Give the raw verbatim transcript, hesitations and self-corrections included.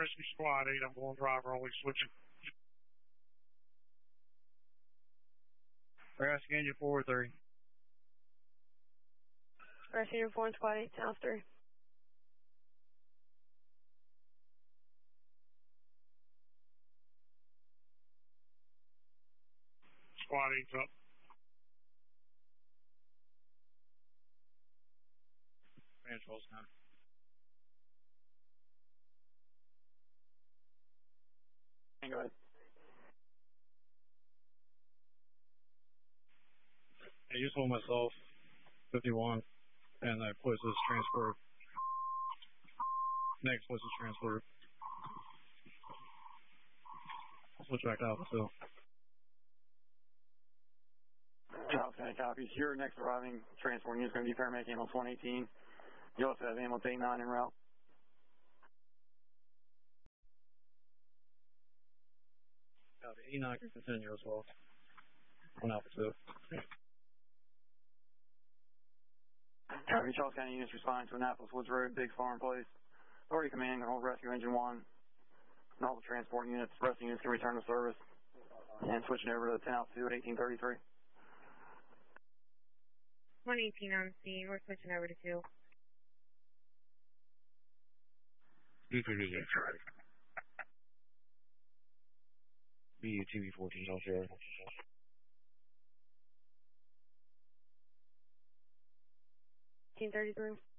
Rescue Squad eight, I'm going driver only, switching. Rescue Engine four three. Rescue Engine four and Squad eight, South three. Squad eight's up. Transfers now. Go ahead. I just hold myself, fifty-one, and I push this transfer. Next push this transfer. Switch back to Alpha two. Okay, copies. Your next arriving transport unit is going to be paramedic ambulance one eighteen. You also have ambulance eighty-nine en route. Copy. eighty-nine can continue as well. On Alpha two. Copy. Charles County units responding to Annapolis Woods Road, Big Farm Place. Authority Command, hold Rescue Engine one. And all the transport units, rescue units can return to service. And switching over to the ten Alpha two at eighteen thirty-three. one eighteen on scene. We're switching over to two. B U T V fourteen, I'll share. eighteen thirty-three.